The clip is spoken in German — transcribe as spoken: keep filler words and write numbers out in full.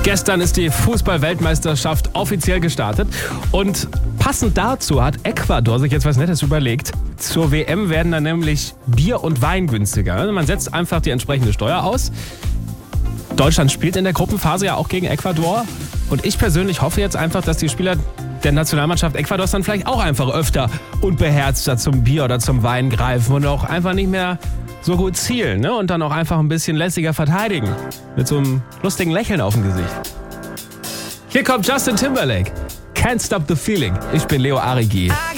Gestern ist die Fußball-Weltmeisterschaft offiziell gestartet und passend dazu hat Ecuador sich jetzt was Nettes überlegt. Zur W M werden dann nämlich Bier und Wein günstiger. Also man setzt einfach die entsprechende Steuer aus. Deutschland spielt in der Gruppenphase ja auch gegen Ecuador und ich persönlich hoffe jetzt einfach, dass die Spieler der Nationalmannschaft Ecuadors dann vielleicht auch einfach öfter und beherzter zum Bier oder zum Wein greifen und auch einfach nicht mehr so gut zielen, ne? Und dann auch einfach ein bisschen lässiger verteidigen. Mit so einem lustigen Lächeln auf dem Gesicht. Hier kommt Justin Timberlake. Can't Stop the Feeling. Ich bin Leo Arigi.